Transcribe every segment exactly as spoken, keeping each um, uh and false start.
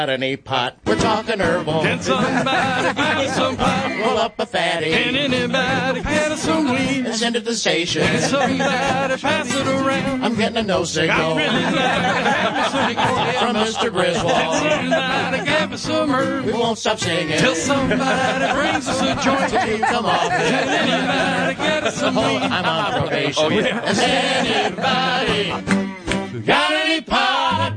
Any pot, we're talking herbal. Can somebody get some pot? Roll up a fatty. Can anybody get us some weed? And send it to the station. Can somebody pass it around? I'm getting a no signal. I'm really glad to have me some from Mister Griswold. Can somebody give me some herb? We won't stop singing till somebody brings us a joint. To keep them off. Can anybody get us some weed? I'm on probation. Oh, yeah. Has anybody got any pot?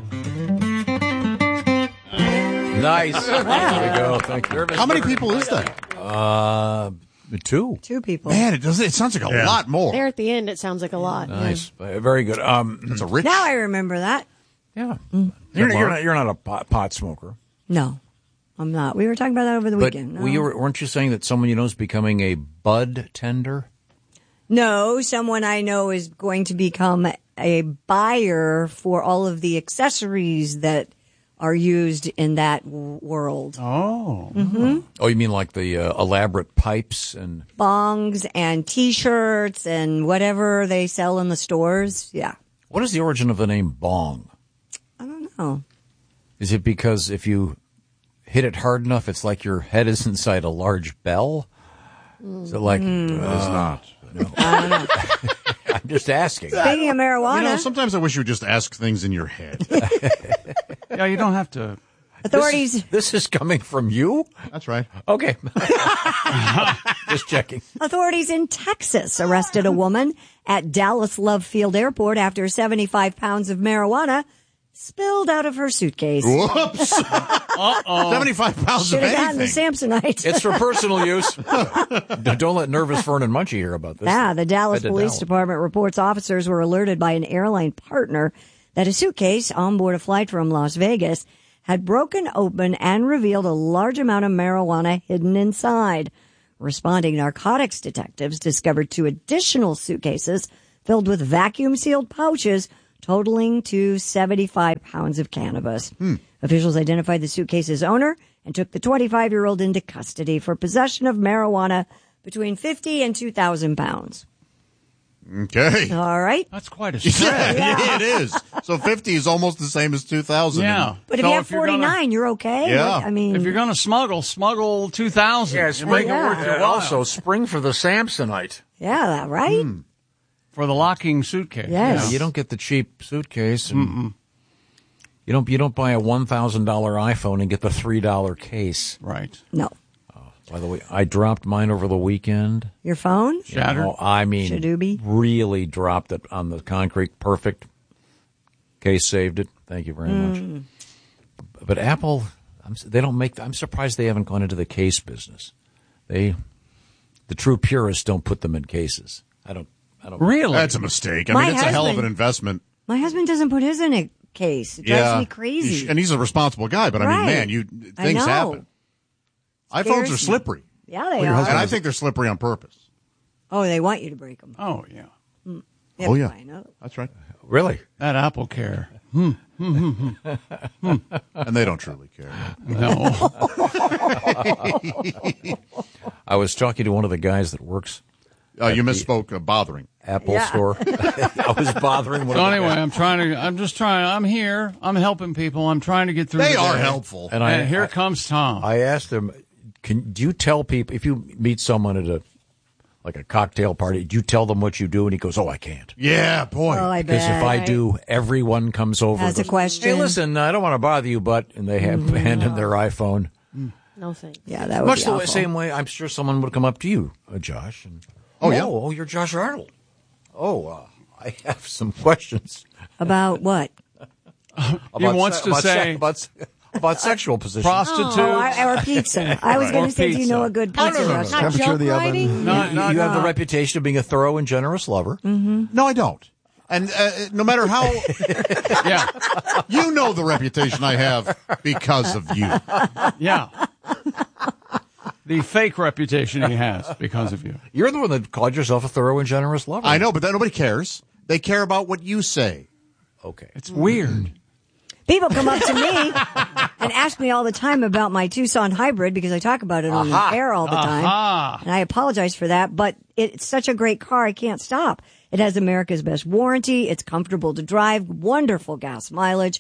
Nice. There we go. Thank you. How many people is that? Uh, two. Two people. Man, it does. It sounds like a Yeah. lot more. There at the end, it sounds like a lot. Nice. Uh, Very good. Um, It's a rich. Now I remember that. yeah. You're, you're not. You're not a pot, pot smoker. No, I'm not. We were talking about that over the But weekend. No. were you, weren't you saying that someone you know is becoming a bud tender? No, someone I know is going to become a buyer for all of the accessories that are used in that w- world. Oh. Mm-hmm. Oh, you mean like the uh, elaborate pipes and Bongs and T-shirts and whatever they sell in the stores. Yeah. what is the origin of the name bong? I don't know. Is it because if you hit it hard enough, it's like your head is inside a large bell? Is it like? Mm. Uh, It's not. No. I don't know. I'm just asking. Speaking of marijuana, You know, sometimes I wish you would just ask things in your head. Yeah, you don't have to. authorities This, this is coming from you? That's right. Okay. Just checking. Authorities in Texas arrested a woman at Dallas Love Field Airport after seventy-five pounds of marijuana spilled out of her suitcase. Whoops. Uh-oh. seventy-five pounds Should of have gotten the anything. Samsonite. It's for personal use. Don't let nervous Fern and Munchie hear about this. Yeah, the Dallas Head to Police Dallas. Department reports officers were alerted by an airline partner that a suitcase on board a flight from Las Vegas had broken open and revealed a large amount of marijuana hidden inside. Responding narcotics detectives discovered two additional suitcases filled with vacuum-sealed pouches totaling to seventy-five pounds of cannabis. Hmm. Officials identified the suitcase's owner and took the twenty-five-year-old into custody for possession of marijuana between fifty and two thousand pounds. Okay. All right. That's quite a Yeah, spread. yeah, it is. So fifty is almost the same as two thousand. Yeah. But if So you have if you're gonna- forty-nine, you're okay. Yeah. Like, I mean, If you're going to smuggle, smuggle two thousand. Yeah, spring Yeah. worth your while. Also, spring for the Samsonite. yeah, that right? Hmm. For the locking suitcase. Yes. Yeah, you don't get the cheap suitcase. And you don't. You don't buy a one thousand dollar iPhone and get the three dollar case. Right. No. By the way, I dropped mine over the weekend. Your phone? Shattered. Oh, I mean, Shadoobie? really dropped it on the concrete. Perfect. Case saved it. Thank you very much. But Apple, I'm, they don't make. I'm surprised they haven't gone into the case business. They, the true purists, don't put them in cases. I don't. I don't. Really? That's a mistake. I My mean, it's a hell of husband- an investment. My husband doesn't put his in a case. It drives Yeah. me You crazy. sh- And he's a responsible guy, but I mean, Right. man, you I things know. happen. Scares iPhones are me. slippery. Yeah, they And are. I think they're slippery on purpose. Oh, they want you to break them. Oh, yeah. Yeah, Oh, yeah. I know. That's right. Really? That Apple Care. And they don't truly care. No. I was talking to one of the guys that works Uh, you misspoke, uh, bothering. Apple Yeah. store. I was bothering one So of the anyway, guys. I'm trying to, I'm just trying, I'm here. I'm helping people. I'm trying to get through They the are day. helpful. And And I here I, comes Tom. I asked him, "Can do you tell people if you meet someone at a like a cocktail party? Do you tell them what you do?" And he goes, "Oh, I can't." Yeah, boy. Oh, I bet. Because if I do, everyone comes over. Has and a goes, question. Hey, listen, I don't want to bother you, but and they have hand in their iPhone. No thanks. Yeah, that would Much be the awful. same way, I'm sure someone would come up to you, uh, Josh. And, Oh, yeah. Oh, you're Josh Arnold. Oh, uh, I have some questions About what? about wants to about say- about, se- about sexual positions. Prostitute. Oh, I, or pizza. I was Right. going Or to say, do you pizza. know a good Not, pizza not, restaurant? not Temperature of joke the oven. writing? Not, you not, you have the not- reputation of being a thorough and generous lover. No, I don't. And uh, no matter how, Yeah. you know the reputation I have because of you. Yeah. The fake reputation he has because of you. You're the one that called yourself a thorough and generous lover. I know, but that nobody cares. They care about what you say. Okay. It's weird. People come up to me and ask me all the time about my Tucson hybrid because I talk about it on Aha. the air all the time. Aha. And I apologize for that, but it's such a great car, I can't stop. It has America's best warranty. It's comfortable to drive, wonderful gas mileage.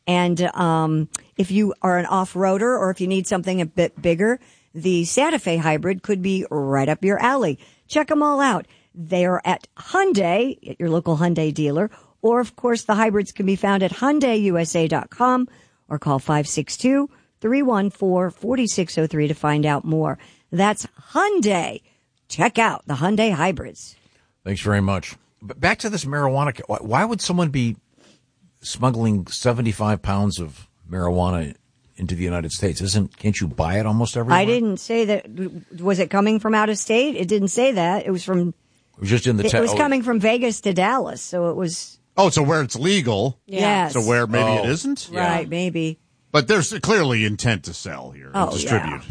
And um, if you are an off-roader or if you need something a bit bigger, the Santa Fe hybrid could be right up your alley. Check them all out. They're at Hyundai, at your local Hyundai dealer. Or, of course, the hybrids can be found at Hyundai U S A dot com or call five six two, three one four, four six zero three to find out more. That's Hyundai. Check out the Hyundai hybrids. Thanks very much. But back to this marijuana. Why- Why would someone be smuggling seventy-five pounds of marijuana into the United States? Isn't, can't you buy it almost everywhere? I didn't say that. Was it coming from out of state? It didn't say that. It was from, It was just in the. it te- was oh, coming from Vegas to Dallas. So it was, Oh, so where it's legal. yes. So where maybe Oh. it isn't. Right, maybe. But there's clearly intent to sell here, and Oh, distribute.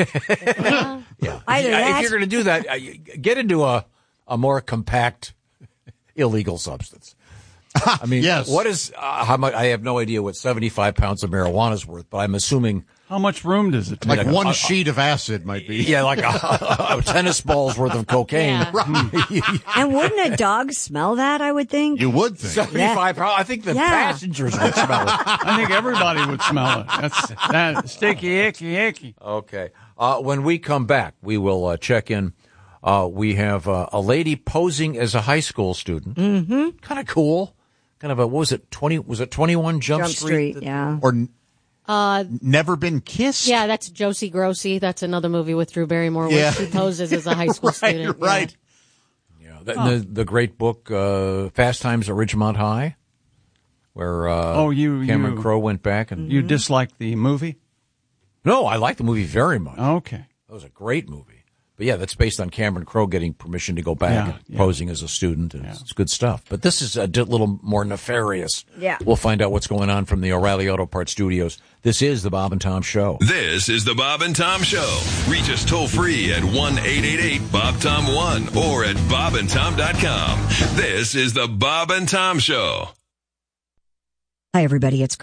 Yeah. Either if, that- if you're going to do that, uh, you- get into a a more compact illegal substance. I mean, Yes. what is uh, how much? I have no idea what seventy-five pounds of marijuana is worth, but I'm assuming, How much room does it take? Like Like a- one a- sheet of acid might be. yeah, like a, a tennis ball's worth of cocaine. Yeah. And wouldn't a dog smell that, I would think? You would think. seventy-five pounds. I think the Yeah. passengers would smell it. I think everybody would smell it. That's that sticky, icky, icky. Okay. Uh, when we come back, we will uh, check in. Uh, we have uh, a lady posing as a high school student. Mm-hmm. Kind of cool. Kind of a, what was it, twenty, was it twenty-one Jump, Jump Street, yeah. Or n- Uh, never been kissed. yeah, that's Josie Grossi. That's another movie with Drew Barrymore where Yeah. she poses as a high school Right, student. Yeah. right. Yeah, the, the, the great book, uh, Fast Times at Ridgemont High, where uh, Oh, you- Cameron you- Crowe went back and. You dislike the movie? No, I like the movie very much. Okay. That was a great movie. But yeah, that's based on Cameron Crowe getting permission to go back Yeah, and yeah. posing as a student. And it's, it's good stuff. But this is a di- little more nefarious. Yeah. We'll find out what's going on from the O'Reilly Auto Parts studios. This is the Bob and Tom Show. This is the Bob and Tom Show. Reach us toll free at one eight eight eight Bob Tom one or at bob and tom dot com. This is the Bob and Tom Show. Hi, everybody. It's